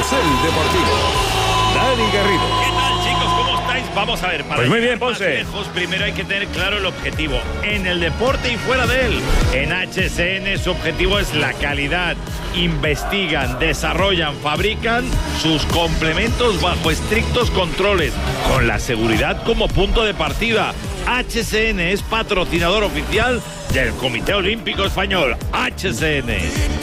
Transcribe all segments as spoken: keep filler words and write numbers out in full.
Carrusel Deportivo. Dani Garrido. ¿Qué tal, chicos? ¿Cómo estáis? Vamos a ver, para pues muy llegar bien, Ponce. más lejos, primero hay que tener claro el objetivo en el deporte y fuera de él. En H C N su objetivo es la calidad. Investigan, desarrollan, fabrican sus complementos bajo estrictos controles, con la seguridad como punto de partida. H C N es patrocinador oficial del Comité Olímpico Español. H C N.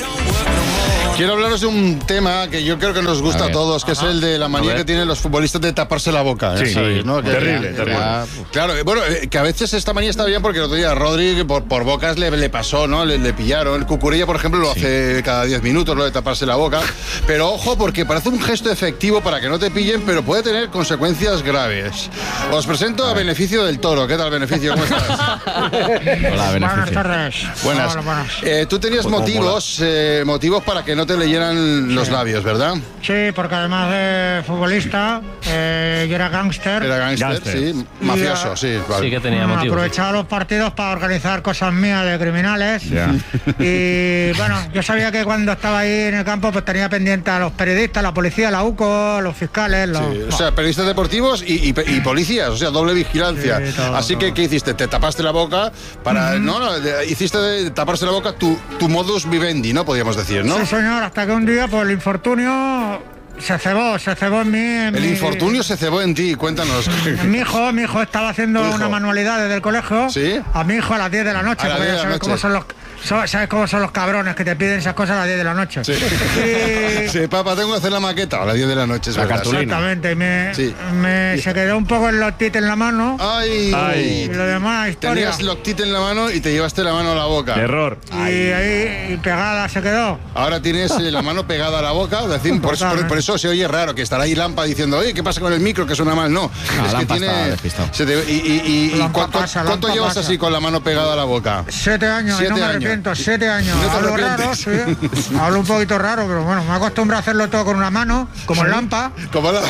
Quiero hablaros de un tema que yo creo que nos gusta a, a todos, que Ajá. es el de la manía que tienen los futbolistas de taparse la boca. Sí, ¿sabéis, no? terrible, que, terrible. Ya, claro, bueno, que a veces esta manía está bien porque el otro día a Rodri por, por bocas le, le pasó, ¿no? Le, le pillaron. El Cucurella, por ejemplo, lo sí. hace cada diez minutos, lo de taparse la boca. Pero ojo, porque parece un gesto efectivo para que no te pillen, pero puede tener consecuencias graves. Os presento a, a Beneficio del Toro. ¿Qué tal, Beneficio? ¿Cómo estás? Hola, Beneficio. Buenas tardes. Buenas. Hola, buenas. Eh, tú tenías pues motivos, eh, motivos para que no te leyeran los sí. labios, ¿verdad? Sí, porque además de futbolista, eh, yo era gángster. Era gángster, sí. Mafioso, sí. Vale. Sí que tenía bueno, motivos. Aprovechaba los partidos para organizar cosas mías de criminales. Yeah. Y bueno, yo sabía que cuando estaba ahí en el campo, pues tenía pendiente a los periodistas, la policía, la U C O, los fiscales. Los... Sí. O sea, periodistas deportivos y, y, y policías, o sea, doble vigilancia. Sí, todo, Así todo. que, ¿qué hiciste? Te tapaste la boca para. Uh-huh. No, no, hiciste de taparse la boca tu, tu modus vivendi, ¿no? Podríamos decir, ¿no? Sí, señor, hasta que un día, por el infortunio, se cebó, se cebó en mí. En el mi... infortunio se cebó en ti, cuéntanos. Mi hijo, mi hijo estaba haciendo una manualidad desde el colegio. ¿Sí? A mi hijo a las diez de la noche. A las diez de la noche. Cómo son los, ¿Sabes cómo son los cabrones que te piden esas cosas a las diez de la noche? Sí, y... sí papá, tengo que hacer la maqueta a las diez de la noche. Es la verdad. Exactamente, y me, sí. me se quedó un poco el loctite en la mano. Ay, Ay. Y lo demás, historia. Tenías loctite en la mano y te llevaste la mano a la boca. Error. Y Ay. ahí y pegada se quedó. Ahora tienes eh, la mano pegada a la boca, decir, por, eso, por, por eso se oye raro, que estará ahí Lampa diciendo, oye, ¿qué pasa con el micro? Que suena mal. No, no es que tiene... Se te, y y, y, y ¿cuánto, pasa, ¿cuánto llevas pasa. así con la mano pegada a la boca? Siete años, siete y no me años. arrepiento, siete años. ¿No Hablo raro, sí. Hablo un poquito raro, pero bueno, me acostumbro a hacerlo todo con una mano, como ¿Sí? el Lampa. Como la...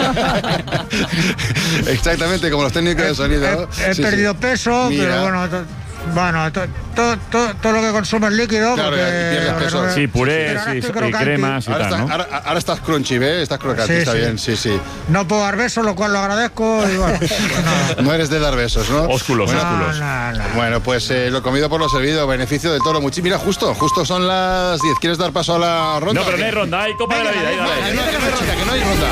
Exactamente, como los técnicos he, de sonido. He, he sí, perdido sí. peso, Mira. pero bueno... To, Bueno, todo to, to, to lo que consume es líquido. Claro, porque, peso. No, sí, puré, sí, sí, y cremas y ahora tal, está, ¿no? ahora, ahora estás crunchy, ¿ves? Estás crocante, sí, está sí. bien, sí, sí. No puedo dar besos, lo cual lo agradezco. Y bueno, no. no eres de dar besos, ¿no? Ósculos, bueno, ósculos. No, no, no. Bueno, pues eh, lo comido por lo servido, Beneficio del Toro. Muchi Mira, justo, justo son las diez. ¿Quieres dar paso a la ronda? No, pero no hay ronda, hay Copa Venga, de la Vida. No, ahí, no, no, que no hay ronda, que no hay ronda.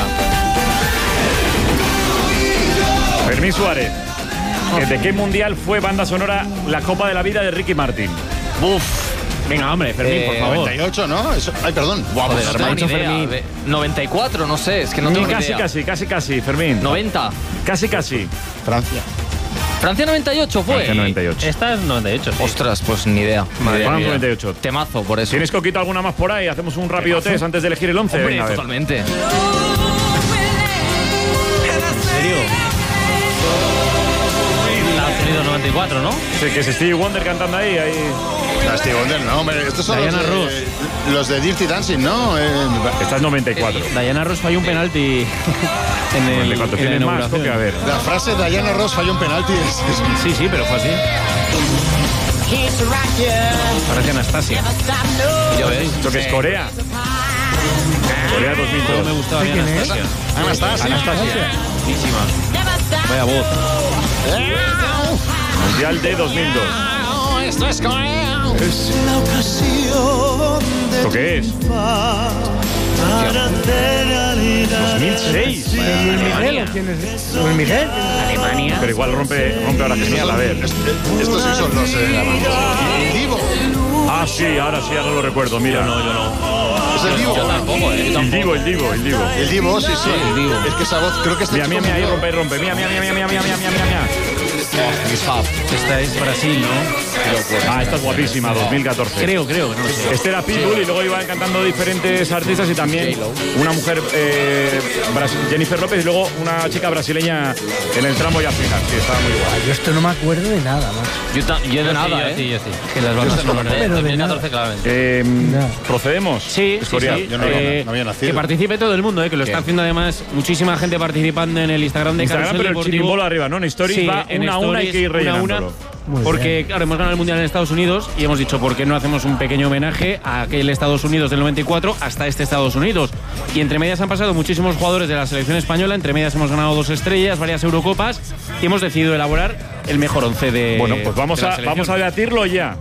Fermín Suárez. ¿De qué mundial fue banda sonora la Copa de la Vida de Ricky Martin? Uf. Venga, hombre, Fermín, eh, por favor. noventa y ocho, ¿no? Eso, ay, perdón. Guau, pues no tengo Fermín. noventa y cuatro, no sé, es que no tengo casi, idea. Casi, casi, casi, Fermín. noventa. Casi, casi. Francia. ¿Francia noventa y ocho fue? Francia noventa y ocho. Esta es noventa y ocho, sí. Ostras, pues ni idea. Madre mía. noventa y ocho. Temazo, por eso. ¿Tienes, Coquito, alguna más por ahí? Hacemos un rápido ¿Temazo? test antes de elegir el once. Hombre, Venga, totalmente. ¿En serio? noventa y cuatro, ¿no? Sí, que es Stevie Wonder cantando ahí. ahí. No, Stevie Wonder, no, hombre. Estos son Diana los de, Ross. los de Dirty Dancing, ¿no? Eh, Esta es noventa y cuatro. Eh, Diana Ross falló un penalti en el noventa y cuatro. Tiene más, que a ver. La frase de Diana Ross falló un penalti. Es, es... Sí, sí, pero fue así. Parece Anastasia. ¿Ya ves? ¿Esto que es Corea? Corea dos mil dos. No me gustaba bien Anastasia. Anastasia. Anastasia. Buenísima. Vaya voz. Mundial de dos mil dos. Esto es Corea. Es... ¿Esto qué es? dos mil seis. ¿Luis Miguel o quién es? ¿Luis Miguel? Alemania. Pero igual rompe, rompe ahora genial, a ver. Estos sí son los... Eh, el Divo. Ah, sí, ahora sí, ahora lo recuerdo. Mira, yo no, yo no. Es el Divo. Yo tampoco, eh. El Divo, el Divo, el Divo. El Divo, sí, sí. El Divo. Es que esa voz, creo que este Mira, mira, mira, ahí rompe, ahí rompe. Mira, mira, mira, mira, mira, mira, mira, mira, mira. Esta es Brasil, ¿no? Ah, esta es guapísima, dos mil catorce. Creo, creo, no lo sé. Este era Pitbull y luego iban cantando diferentes artistas y también una mujer, eh, Jennifer López, y luego una chica brasileña en el tramo y al final. Sí, estaba muy guay. Yo esto no me acuerdo de nada, más. Yo, ta- yo de nada, ¿eh? Sí, yo sí. Que las bandas sonoras de dos mil catorce, claramente. Eh, ¿Procedemos? Sí, sí, sí. Yo no, eh, no había nacido. Que participe todo el mundo, ¿eh? Que lo está haciendo además muchísima gente participando en el Instagram de Instagram, Carrusel pero Deportivo. el chirimbolo arriba, ¿no? En Stories Sí, va en una a una, hay que ir rellenándolo. Una, una. Muy porque, bien. claro, hemos ganado el Mundial en Estados Unidos y hemos dicho, ¿por qué no hacemos un pequeño homenaje a aquel Estados Unidos del noventa y cuatro hasta este Estados Unidos? Y entre medias han pasado muchísimos jugadores de la selección española, entre medias hemos ganado dos estrellas, varias Eurocopas y hemos decidido elaborar el mejor once de Bueno, pues vamos de la a, selección. vamos a debatirlo ya.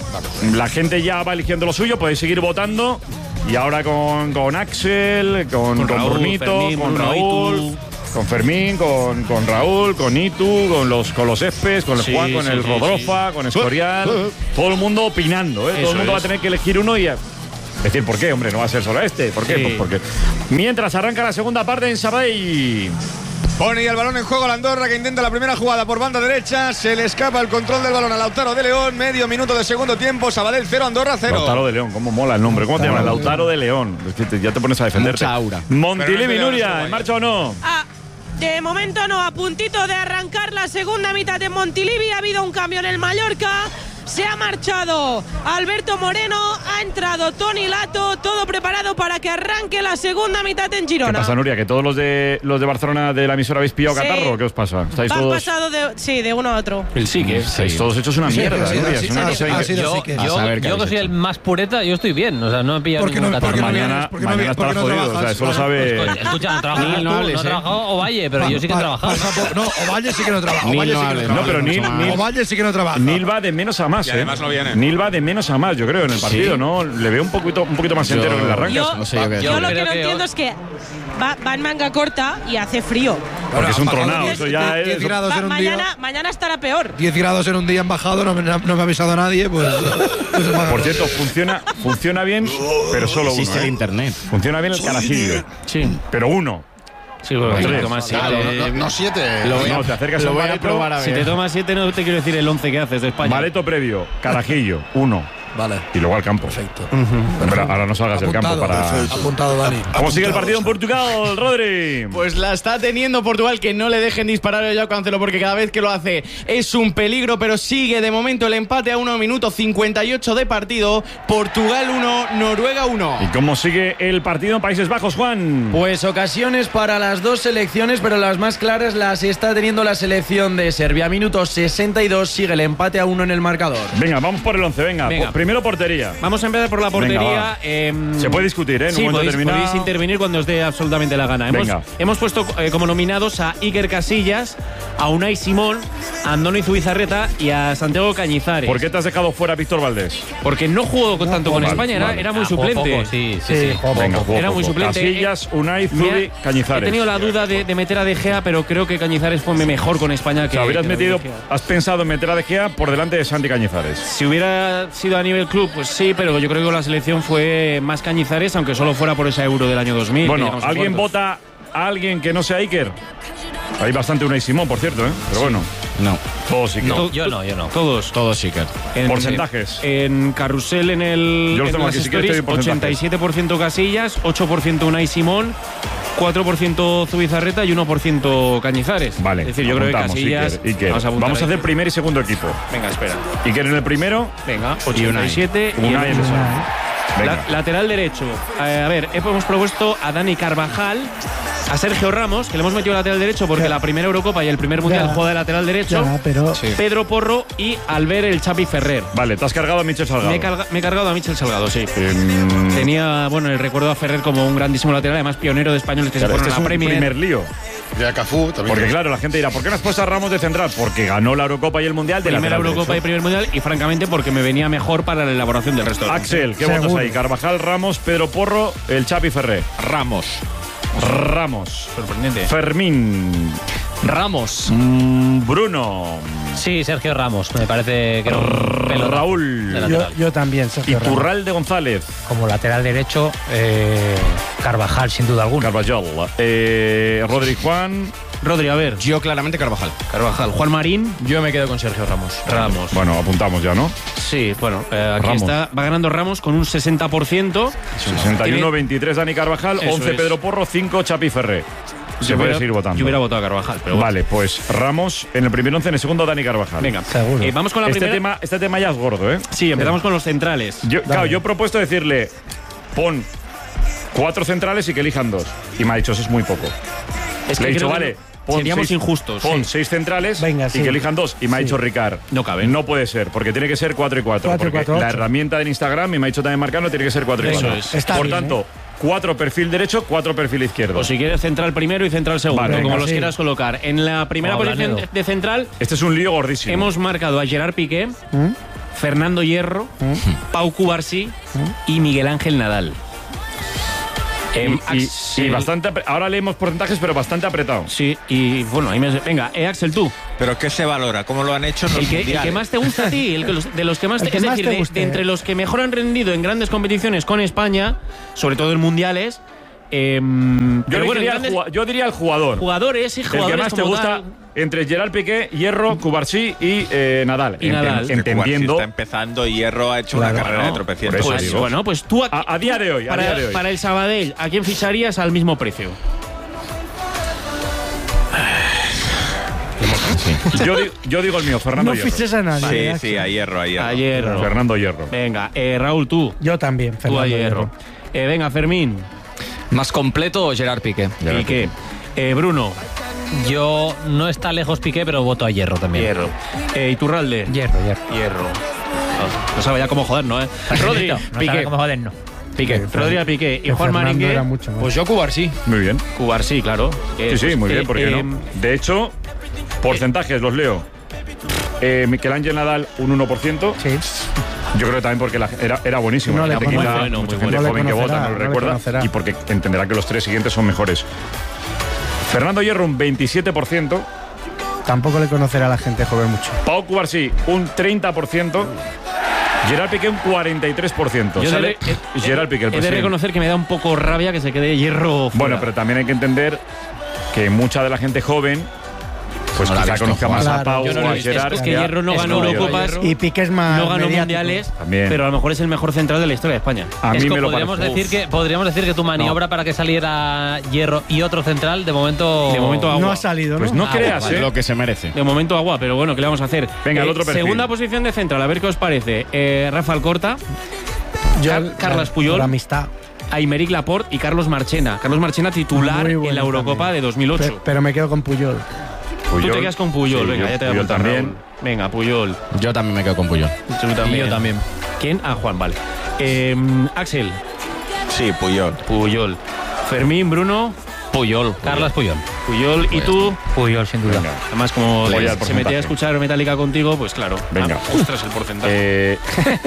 La gente ya va eligiendo lo suyo, podéis seguir votando. Y ahora con, con Axel, con, Con con Raúl, Brunito, Fermín, con Bruno, Raúl, Itu. con Fermín, con, con Raúl, con Itu, con los con los Espes, con el Sí, Juan, con sí, el sí, Rodrofa, con Escorial. Todo el mundo opinando, ¿eh? Todo Eso el mundo va a es. tener que elegir uno y a decir, ¿por qué, hombre? No va a ser solo este. ¿Por qué? Sí. Pues porque mientras arranca la segunda parte en Sabadell. Pone el balón en juego la Andorra, que intenta la primera jugada por banda derecha. Se le escapa el control del balón a Lautaro de León. Medio minuto de segundo tiempo. Sabadell cero, Andorra cero. Lautaro de León, cómo mola el nombre. ¿Cómo te llamas? Lautaro de León. Es que te- ya te pones a defenderte. Mucha aura. Montilivi, Pero no te Nuria, llamas ¿en marcha o no? Ah, de momento no, a puntito de arrancar la segunda mitad de Montilivi. Ha habido un cambio en el Mallorca. Se ha marchado Alberto Moreno, ha entrado Toni Lato, todo preparado para que arranque la segunda mitad en ¿Qué Girona. pasa, Nuria? ¿Que todos los de los de Barcelona de la emisora habéis pillado Sí. catarro? ¿Qué os pasa? ¿Estáis Han todos, pasado de, sí, de uno a otro. El sí que estáis todos hechos una Sí, mierda, ha sido Nuria? así, Es una ha cosa sido- ha increíble. sido Yo, así que- A yo, saber qué yo que habéis soy el hecho. más pureta, yo estoy bien. O sea, no he pillado ¿Por qué ningún no- por catarro. qué no Mañana, vienes? ¿Por qué no mañana vienes? ¿Por qué estarás no jodido. O sea, trabajas? eso lo sabe. Escucha, no trabajas Nil, tú, no no, hables, ha eh. trabajado Ovalle, pero yo sí que he Pa- trabajado. pasa por- no, Ovalle sí que no trabaja. Nil Ovalle no sí que no hable, trabaja. No, pero Nil, mucho más. Nil, Ovalle sí que no trabaja. Nil va de menos a más, Y ¿eh? además no viene. Nil va de menos a más, yo creo, en el partido, ¿no? Le veo un poquito, un poquito más Yo- entero en el arranque. Yo, No sé yo qué yo decir. lo que creo no que entiendo hoy- es que va, va en manga corta y hace frío. Porque es un Bajado tronado, diez- eso ya diez es. grados Va- en un mañana, día. mañana estará peor. diez grados en un día en bajado, no me, no me ha avisado nadie, pues. pues baja. Por cierto, funciona, funciona bien, pero solo uno. Existe el ¿eh? internet. Funciona bien el carajillo, Sí, pero uno. sí, bueno, Tres. te tomas siete. No, no, no siete. Lo voy a, No, te acercas lo a un voy a bareto, probar a Si te ver. tomas siete, no te quiero decir el once que haces de España. Maleto previo, carajillo, uno. Vale. Y luego al campo. Perfecto. Pero ahora no salgas del campo Apuntado, para. perfecto. Apuntado, Dani. ¿Cómo sigue el Apuntado. partido en Portugal, Rodri? Pues la está teniendo Portugal, que no le dejen disparar a Joao Cancelo porque cada vez que lo hace es un peligro, pero sigue de momento el empate a uno minuto cincuenta y ocho de partido. Portugal uno, Noruega uno. ¿Y cómo sigue el partido en Países Bajos, Juan? Pues ocasiones para las dos selecciones, pero las más claras las está teniendo la selección de Serbia. Minuto sesenta y dos, sigue el empate a uno en el marcador. Venga, vamos por el once, venga. Venga. Po- Primero portería. Vamos a empezar por la Venga, portería. va. em, Se puede discutir, ¿eh? En un Sí, momento podéis, determinado. podéis intervenir cuando os dé absolutamente la gana. Hemos, Venga. hemos puesto eh, como nominados a Iker Casillas, a Unai Simón, a Andoni Zubizarreta y a Santiago Cañizares. ¿Por qué te has dejado fuera a Víctor Valdés? Porque no jugó con- tanto con Vale, España, era, vale. era muy Ah, jugó suplente. poco, sí, sí, sí. jugó Venga, poco. jugó Era muy poco. suplente. Casillas, Unai, Me ha- Zubi, Cañizares. He tenido la duda de, de meter a De Gea, pero creo que Cañizares fue mejor con España O que. sea, hubieras que metido, De Gea. has pensado en meter a De Gea por delante de Santi Cañizares. Si hubiera sido a nivel club, pues sí, pero yo creo que la selección fue más Cañizares, aunque solo fuera por ese Euro del año dos mil. que Bueno, llegamos a ¿alguien cuartos. vota a alguien que no sea Iker? Hay bastante Unai Simón, por cierto, ¿eh? Pero bueno, No, todos Iker. To- Yo no, yo no. Todos. todos Iker. En- Porcentajes. En Carrusel, en el. Yo los en tengo las aquí, si quieres te stories, doy porcentajes. ochenta y siete por ciento Casillas, ocho por ciento Unai Simón, cuatro por ciento Zubizarreta y uno por ciento Cañizares. Vale, Es decir, yo creo que apuntamos, Casillas. Iker, Iker. Vamos a, apuntar Vamos a ahí. hacer primer y segundo equipo. Venga, espera. Iker en el primero. Venga, ochenta y siete y, Unai en el- el segundo. Venga. La- lateral derecho. Eh, a ver, hemos propuesto a Dani Carvajal, a Sergio Ramos, que le hemos metido lateral derecho porque la primera Eurocopa y el primer Mundial Ya. juega de lateral derecho. Ya, pero. Pedro Porro y Albert el Chapi Ferrer. Vale, te has cargado a Michel Salgado. Me he, carga- me he cargado a Michel Salgado, sí. Em, Tenía, bueno, el recuerdo a Ferrer como un grandísimo lateral, además pionero de españoles que claro, se este fueron es a un la Premier. primer lío. Y a Cafú también. Porque claro, la gente dirá, ¿por qué no has puesto a Ramos de central? Porque ganó la Eurocopa y el Mundial de Primera lateral Eurocopa y derecho. primer Mundial y francamente porque me venía mejor para la elaboración del resto. del Axel, ¿qué Seguro. votas ahí? Carvajal, Ramos, Pedro Porro, el Chapi Ferrer. Ramos. Ramos. sorprendente. Fermín. Ramos. Mm, Bruno. Sí, Sergio Ramos. Me parece que era un pelo Raúl. de Yo, lateral. yo también, Y Sergio Ramos. Turral de González. Como lateral derecho, eh, Carvajal, sin duda alguna. Carvajal. Eh, Rodri Juan. Rodri, a ver. Yo claramente Carvajal. Carvajal. Juan Marín. Yo me quedo con Sergio Ramos. Ramos. Bueno, apuntamos ya, ¿no? Sí, bueno, eh, aquí Ramos. está. Va ganando Ramos con un sesenta por ciento. sesenta y uno veintitrés Dani Carvajal, Eso once es. Pedro Porro, cinco Chapi Ferré. Se Yo puede hubiera- seguir votando. Yo hubiera votado a Carvajal, pero bueno. Vale, pues Ramos en el primer once, en el segundo Dani Carvajal. Venga, Seguro. Eh, vamos con la Este primera. tema, este tema ya es gordo, ¿eh? Sí, empezamos con los centrales. Yo, claro, yo he propuesto decirle, pon cuatro centrales y que elijan dos. Y me ha dicho, eso es muy poco. Es Le he dicho, creo que vale, pon seríamos seis, injustos. Pon sí. seis centrales Venga, y sí. que elijan dos. Y me ha Sí. dicho Ricard. No cabe. No puede ser, porque tiene que ser cuatro y cuatro. Cuatro y Porque cuatro, la ocho. herramienta del Instagram, y me ha dicho también Marcano, tiene que ser cuatro y Eso cuatro. es. Está Por bien, tanto, cuatro perfil derecho, cuatro perfil izquierdo. O si quieres central primero y central segundo, Vale, como venga, los sí. quieras colocar. En la primera O posición Blanedo. de, de central Este es un lío gordísimo. hemos marcado a Gerard Piqué, ¿Mm? Fernando Hierro, Pau Cubarsí y Miguel Ángel Nadal. Em, y, y- Axel- y bastante. apre- Ahora leemos porcentajes, pero bastante apretado. Sí, y bueno, ahí me... Venga, eh, Axel, tú. ¿Pero qué se valora? ¿Cómo lo han hecho en los El que, el mundiales? que más te gusta a ti, el que los- de los que más El te, que es más decir, te de- guste. de entre los que mejor han rendido en grandes competiciones con España, sobre todo en mundiales. em, Yo, pero bueno, en diría, grandes el jugua- yo diría el jugador. jugadores y El jugadores que más te como gusta tal. entre Gerard Piqué, Hierro, Cubarsí y eh, Nadal. Y Nadal. Que Cubarsí Entendiendo. está empezando y Hierro ha hecho Claro, una carrera no, de tropecientos. por eso Pues, digo. bueno, pues tú aquí- A- a día de hoy, a para, día de hoy. para el Sabadell, ¿a quién ficharías al mismo precio? Yo, di- yo digo el mío, Fernando No Hierro. fiches a nadie. Sí, Axel. sí, a Hierro, a Hierro. A Hierro. Fernando Hierro. Venga, eh, Raúl, tú. Yo también, Tú a Fernando Hierro. Hierro. Eh, venga, Fermín. Más completo, Gerard Piqué. Piqué. Eh, Bruno. Yo no está lejos Piqué, pero voto a Hierro también. Hierro. Eh, Iturralde. Hierro, Hierro. Hierro. No, no sabe ya cómo joder, ¿no? Eh? Rodri. No sabe Piqué. cómo joder, no. Piqué. Rodri a Piqué. Y Que Juan Fernando Maringue. era mucho más. Pues yo Cubarsí. Muy bien. Cubarsí, claro. Eh, Sí, sí, pues, muy eh, bien, ¿por qué eh, no? De hecho, porcentajes, los leo. Eh, Miguel Ángel Nadal, un uno por ciento. Sí. Yo creo que también porque la- era, era buenísimo. No la le gente conoce. quizá, Bueno, mucha muy gente bueno. No le joven que conocerá, vota no lo no le recuerda. conocerá. Y porque entenderá que los tres siguientes son mejores. Fernando Hierro, un veintisiete por ciento. Tampoco le conocerá a la gente joven mucho. Pau Cubarsí, un treinta por ciento. Gerard Piqué, un cuarenta y tres por ciento. Yo Sale de, he- Gerard Piqué, el he de presidente. reconocer que me da un poco rabia que se quede Hierro fuera. Bueno, pero también hay que entender que mucha de la gente joven, pues No la ha quizá visto conozca jugar. más a Claro. Pau Yo no o lo he a visto. Gerard. Es que a- Hierro no es ganó como Eurocopas. Hierro. Y Piqué es más no ganó mediático. mundiales, También. pero a lo mejor es el mejor central de la historia de España. A mí Es que me lo podríamos parece. decir que podríamos decir que tu maniobra para que saliera Hierro y otro central de momento De momento agua. No ha salido, ¿no? Pues no Ah, creas, vale, ¿eh? Lo que se merece. De momento agua, pero bueno, ¿qué le vamos a hacer? Venga, el otro perfil. Segunda posición de central, a ver qué os parece. Eh, Rafa Alcorta, Yo, Car- Carles Puyol. La amistad. Aymeric Laporte y Carlos Marchena. Carlos Marchena titular Muy en bueno la Eurocopa también. de dos mil ocho. Pe- Pero me quedo con Puyol. Tú Puyol. te quedas con Puyol, Sí, venga, yo- ya te voy a Puyol apuntar, también. Raúl. Venga, Puyol. Yo también me quedo con Puyol. Tú también. Y yo también. ¿Quién? Ah, Juan, vale. Eh, Axel, Sí, Puyol. Puyol. Fermín, Bruno, Puyol. Carlos Puyol. Puyol. ¿Y tú? Puyol, sin duda. Venga. Además, como Voy se- al se porcentaje. metía a escuchar Metallica contigo, pues claro. Venga. Ah, ostras, el porcentaje. Eh,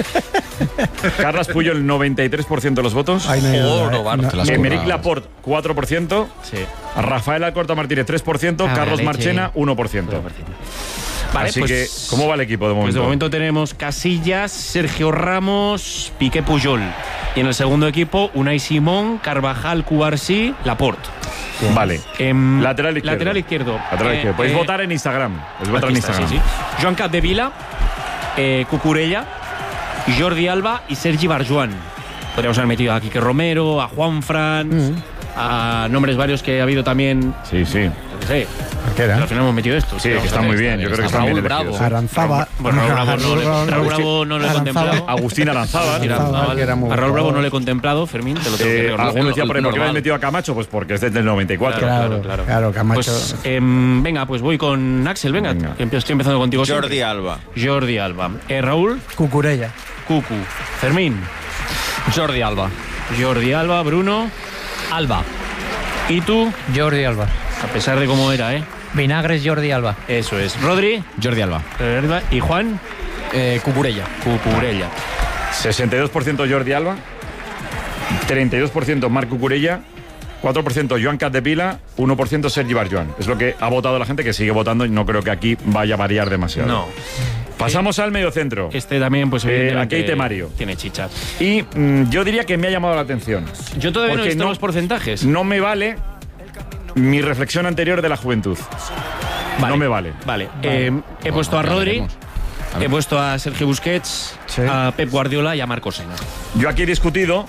Carles Puyol, noventa y tres por ciento de los votos. Ahí no hay duda, Oro, ¿eh? Bart, No- te las Emeric currado. Laporte, cuatro por ciento. sí. Rafael Alcorta Martínez, tres por ciento. Ah, Carlos la leche. Marchena, uno por ciento. Vale, Así pues, que, ¿cómo va el equipo de momento? Pues de momento tenemos Casillas, Sergio Ramos, Piqué, Puyol. Y en el segundo equipo, Unai Simón, Carvajal, Cubarsí, Laporte. Vale. Em, Lateral izquierdo. Lateral izquierdo. Lateral Eh, izquierdo. Podéis eh, votar en Instagram. Podéis votar en aquí está, Instagram. sí, sí. Joan Capdevila, eh, Cucurella, Jordi Alba y Sergi Barjuan. Podríamos haber metido a Quique Romero, a Juan Fran, a nombres varios que ha habido también. Sí, sí. Yo qué sé. ¿Qué era? Pero al final hemos metido esto. Sí, que está muy bien. Yo creo que están bien Raúl elegidos. Bravo. Aranzaba. Bueno, Raúl Bravo no, le- Raúl Raúl Bravo no lo he Aranzaba. contemplado. Agustín Aranzada. Mira, Aranzaba, vale. que era muy A Raúl Bravo jugador. no le he contemplado, Fermín, te lo tengo que Eh, reconocer. alguno decía por ahí, ¿por qué normal. habéis metido a Camacho? Pues porque es desde el noventa y cuatro. Claro, claro, Camacho. Pues, em, venga, pues voy con Axel, venga. Venga. que Estoy empezando contigo. Jordi siempre. Alba. Jordi Alba. Eh, Raúl, Cucurella. Cucu. Fermín, Jordi Alba. Jordi Alba, Bruno. Alba. ¿Y tú? Jordi Alba. A pesar de cómo era, ¿eh? Vinagres Jordi Alba. Eso es. Rodri. Jordi Alba. ¿Y Juan? Eh, Cucurella. Cucurella. sesenta y dos por ciento Jordi Alba, treinta y dos por ciento Marc Cucurella, cuatro por ciento Joan Capdevila, uno por ciento Sergi Barjuan. Es lo que ha votado la gente, que sigue votando y no creo que aquí vaya a variar demasiado. No. Pasamos al mediocentro. Este también, pues Eh, evidentemente, a Keite Mario. Tiene chicha. Y mm, yo diría que me ha llamado la atención. Yo todavía no he Porque visto no- los porcentajes. No me vale mi reflexión anterior de la juventud. Vale. No me vale. Vale. Eh, he puesto a ya Rodri, veremos. he puesto a Sergio Busquets, Sí. a Pep Guardiola y a Marco Sena. Yo aquí he discutido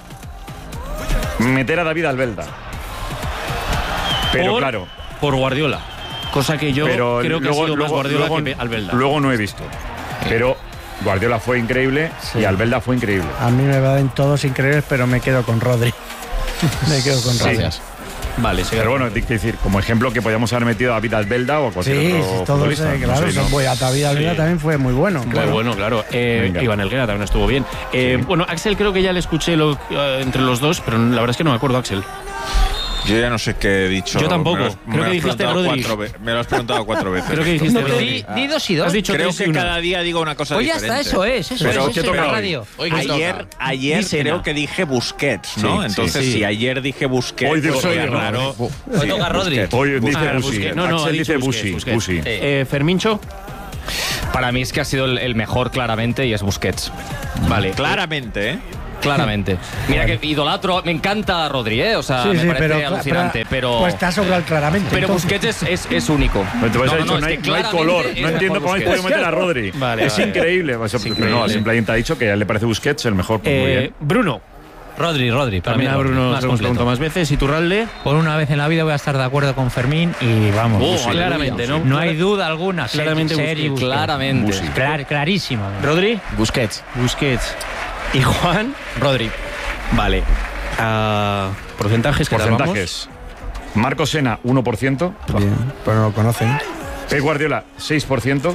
meter a David Albelda. Pero Por- claro, Por Guardiola. Cosa que yo pero creo que luego, ha sido más luego- Guardiola luego- que Pe- Albelda. luego no he visto. Pero Guardiola fue increíble y Albelda fue increíble. A mí me van todos increíbles, pero me quedo con Rodri. me quedo con Rodri. Gracias. Vale, se Pero bueno, hay que decir, como ejemplo que podíamos haber metido a David Albelda o a cualquier Sí, otro todos, futbolista. eh, claro, No sé, no. voy a David Alvira Sí. también fue muy bueno. Muy claro. bueno, claro. Eh, Venga. Iván Helguera también estuvo bien. Eh, Bueno, Axel creo que ya le escuché lo- eh, entre los dos, pero la verdad es que no me acuerdo, Axel. Yo ya no sé qué he dicho. Yo tampoco. Me lo has- Creo me que lo has dijiste preguntado Rodri. cuatro ve- Me lo has preguntado cuatro veces. Creo que dijiste No, Rodri. Di, di dos y dos. Has dicho Creo tres y que uno. cada día digo una cosa Pues ya diferente. está, eso es, eso Pero es, ¿qué eso es toca la hoy? radio. Hoy que Ayer, toca. ayer Dicena. creo que dije Busquets, ¿no? Sí, Entonces, sí. si ayer dije Busquets, Hoy digo pues soy sería yo. raro. Hoy toca Rodri. Busquets. Hoy dice Ah, Busi. Busquets. No, no, ha Axel dicho dice Busquets, Busi. Busquets. Busi. Eh, Fermincho. Para mí es que ha sido el, el mejor claramente y es Busquets. Vale. Claramente, ¿eh? Claramente. Mira que idolatro, me encanta Rodri, ¿eh? O sea, Sí, me sí, parece pero, alucinante, pero... Pues te ha sobrado claramente. Pero entonces. Busquets es, es, es único. Pero te vais a No, dicho, no, no, es hay, que no hay claramente color. es No entiendo mejor cómo habéis Busquets. podido meter a Rodri. Vale, es vale. increíble. Pues, Es increíble. No, simplemente ha dicho que a él le parece Busquets el mejor. Pues muy Eh, bien. Bruno. Rodri, Rodri. Para mí También a Rodri, Bruno más nos hemos completo. preguntado más veces. ¿Iturralde? Por una vez en la vida voy a estar de acuerdo con Fermín y vamos. Oh, Busquets. claramente, ¿no? No hay duda alguna. Claramente Seri, Busquets. Claramente. Busi. Clar- clarísima. ¿Rodri? Busquets. Busquets. ¿Y Juan? Rodri. Vale. Ah, porcentajes que tal vamos? Porcentajes. Marco Sena, uno por ciento. Bien, pero no lo conocen. Pep Guardiola, seis por ciento.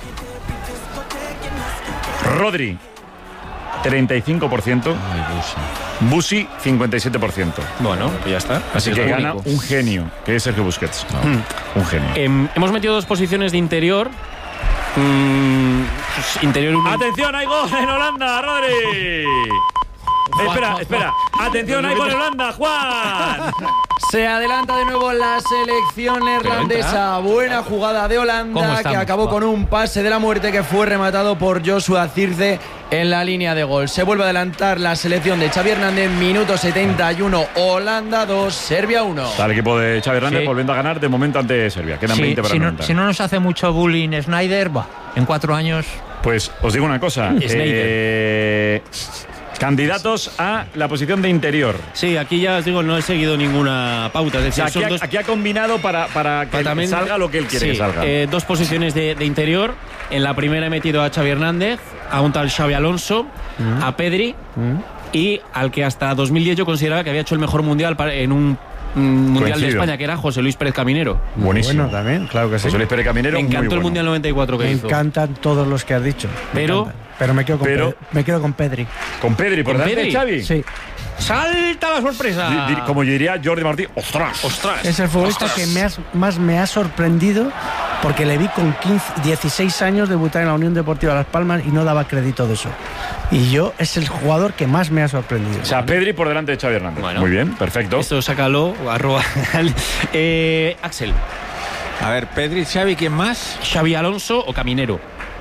Rodri, treinta y cinco por ciento. Busi, cincuenta y siete por ciento. Bueno, pues ya está. Así es que lo gana único. un genio, que es Sergio Busquets. Un genio. Em, hemos metido dos posiciones de interior. Mm, pues, interior uno. ¡Atención, hay gol en Holanda, Rodri! Espera, espera. ¡Atención, hay gol en Holanda, Juan! Se adelanta de nuevo la selección neerlandesa. Buena jugada de ¿Cómo Holanda estamos? que acabó Va. con un pase de la muerte que fue rematado por Joshua Zirze en la línea de gol. Se vuelve a adelantar la selección de Xavi Hernández. Minuto setenta y uno. Holanda dos, Serbia uno. Está el equipo de Xavi Hernández Sí. volviendo a ganar de momento ante Serbia. Quedan Si, veinte para si no, noventa. si no nos hace mucho bullying Snyder, va, en cuatro años. Pues os digo una cosa. eh, candidatos a la posición de interior. Sí, aquí ya os digo, no he seguido ninguna pauta. Es O sea, decir, aquí, son ha, dos. aquí ha combinado para, para que También- salga lo que él quiere sí, que salga. eh, dos posiciones de, de interior. En la primera he metido a Xavi Hernández, a un tal Xavi Alonso, a Pedri y al que hasta dos mil diez yo consideraba que había hecho el mejor mundial para- en un mm, mundial de Coincido. España, que era José Luis Pérez Caminero. Buenísimo. Bueno, también, claro que sí. José Luis Pérez Caminero, Me muy encantó el bueno. mundial noventa y cuatro que Me hizo. encantan todos los que has dicho. Me Pero- encantan. Pero me quedo con, pero- Pe- me quedo con Pedri. Con Pedri, por ¿Con delante de Pedri? Xavi. Sí. ¡Salta la sorpresa! Di- di- Como diría Jordi Martí, ¡ostras! ¡Ostras! Es el futbolista que me has- más me ha sorprendido porque le vi con quince, dieciséis años debutar en la Unión Deportiva Las Palmas y no daba crédito de eso. Y yo es el jugador que más me ha sorprendido. O sea, Pedri por delante de Xavi Hernández. Bueno. Muy bien, perfecto. Esto sácalo, arroba. eh, Axel, A ver, Pedri, Xavi, ¿quién más? Xavi Alonso o Caminero.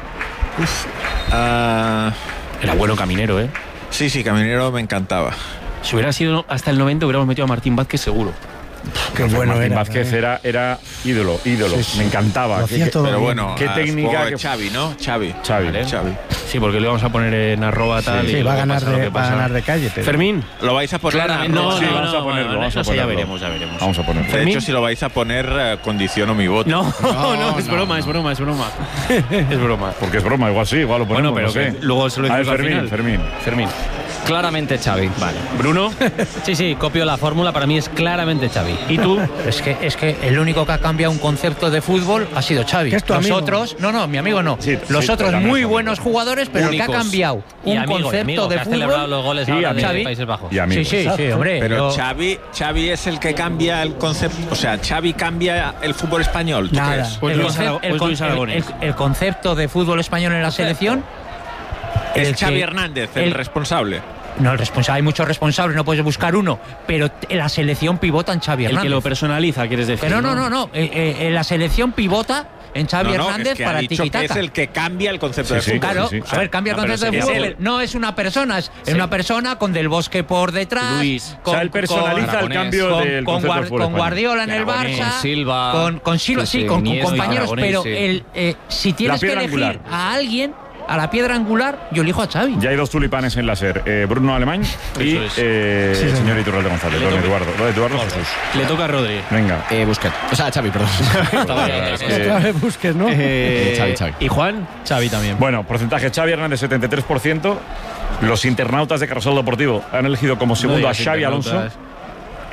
Ah, Era bueno Caminero, ¿eh? sí, sí, Caminero me encantaba. Si hubiera sido hasta el noventa hubiéramos metido a Martín Vázquez seguro. Qué bueno Martín era. Vázquez también. era, era ídolo, ídolo. Sí, sí. Me encantaba. Lo Qué- hacía qué- todo Pero bien. bueno, Qué ah, técnica supongo que que- Xavi, ¿no? Xavi. Xavi. Vale. Xavi. Sí, porque lo íbamos a poner en arroba tal. Sí, y va a luego ganar pasa lo de, que va a pasa. ganar de calle. Pero... Fermín. ¿Lo vais a poner? Claramente. Ah, No, Sí, no, vamos no, a ponerlo, no, vamos a eso ya ponerlo. veremos, ya veremos. Vamos a ponerlo. De Fermín. hecho, si lo vais a poner, eh, condiciono mi voto. No, no, es broma, es broma, es broma. Es broma. Porque es broma, igual sí, igual lo ponemos. Bueno, pero no sé. que luego se lo A ver, decimos al Fermín, final. Fermín. Fermín. Claramente Xavi. Vale. Bruno. Sí, sí, copio la fórmula. Para mí es claramente Xavi. ¿Y tú? Es que, es que el único que ha cambiado un concepto de fútbol ha sido Xavi. ¿Que es tu Los amigo? otros, no, no, mi amigo no. Sí, Los sí, otros también muy es amigo. buenos jugadores, pero el que Únicos. ha cambiado Y un amigo, y concepto amigo, que de ha celebrado fútbol. los goles Sí, ahora amigo. de Xavi. Países Bajos. Y amigo. Sí, sí, sí, hombre. Pero yo- Xavi, Xavi es el que cambia el concepto. O sea, Xavi cambia el fútbol español. ¿Tú Nada. crees? Pues el, Luis concep- Ara- el pues con- Luis el- Aragonés. el- el concepto de fútbol español en la selección. Es el Xavi que- Hernández el, el- responsable. No, el responsable, hay muchos responsables, no puedes buscar uno, pero t- la selección pivota en Xavi El Hernández. que lo personaliza, quieres decir. Pero no, no, no, eh, eh, eh, la selección pivota en Xavi No, no, Hernández es que para ha el dicho que es tiki-taka. el que cambia el concepto Sí, de sí. fútbol. Claro, sí, sí. a ver, cambia el No, pero concepto de es fútbol. él. No es una persona, es Sí. una persona con Del Bosque por detrás. Luis. O sea, él personaliza el Aragonés. cambio con, del con concepto Guar- del fútbol con español. Guardiola en el Aragonés, Barça, con Silva. con, con Silva, Sí, sí, sí, con, con Iniesta, compañeros, Aragonés, pero sí. el, eh, si tienes que piedra elegir angular. a alguien, a la piedra angular, yo elijo a Xavi. Ya hay dos tulipanes en la SER. Eh, Bruno Alemán y Eso es. eh, Sí, el sí. señor Iturralde González, Le don toca- Eduardo. Don Eduardo Jesús. Le toca a Rodri. Venga. Eh, Busquets. O sea, Xavi, perdón. Estaba bien, Eh, es que- Otra vez busques, ¿no? Eh, Xavi, Xavi. ¿Y Juan? Xavi también. Bueno, porcentaje Xavi Hernández setenta y tres por ciento. Los internautas de Carrusel Deportivo han elegido como segundo No a digas Xavi Alonso. internautas.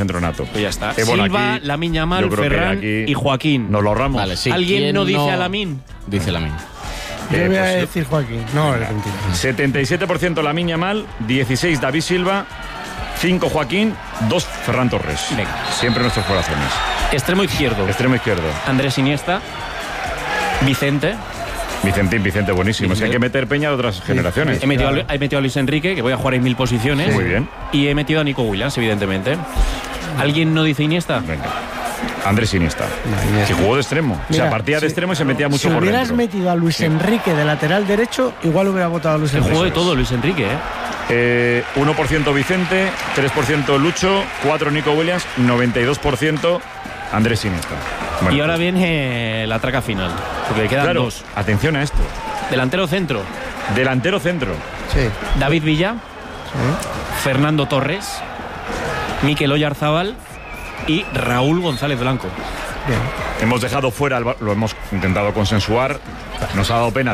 centro nato. Pues ya está. Eh, bueno, Silva, aquí, Lamine Yamal, yo creo que Ferran aquí y Joaquín. Nos lo ahorramos. Vale, sí. ¿Alguien ¿Quién no dice no- a Lamine? Dice Lamine. Yo Eh, voy a pues, decir Joaquín. No, el mentira. setenta y siete por ciento Lamine Yamal, dieciséis David Silva, cinco Joaquín, dos Ferran Torres. Venga. Siempre nuestros corazones. Extremo izquierdo. Extremo izquierdo. Andrés Iniesta. Vicente. Vicente, Vicente, buenísimo. Es que hay que meter peña de otras generaciones. He metido, a, he metido a Luis Enrique, que voy a jugar en mil posiciones. Sí. Muy bien. Y he metido a Nico Williams, evidentemente. ¿Alguien no dice Iniesta? Venga. Andrés Iniesta. No, que jugó de extremo. Mira, o sea, partía sí, de extremo y se metía mucho si por hubieras dentro. metido a Luis sí. Enrique de lateral derecho, igual hubiera votado a Luis Enrique. Jugó de todo Luis Enrique, ¿eh? Eh, uno por ciento Vicente, tres por ciento Lucho, cuatro por ciento Nico Williams, noventa y dos por ciento Andrés Iniesta. Bueno, y ahora pues viene la traca final, porque quedan claro, dos. Atención a esto. Delantero centro. Delantero centro. Sí. David Villa, sí. Fernando Torres, Mikel Oyarzábal y Raúl González Blanco. Bien. Hemos dejado fuera, lo hemos intentado consensuar, nos ha dado pena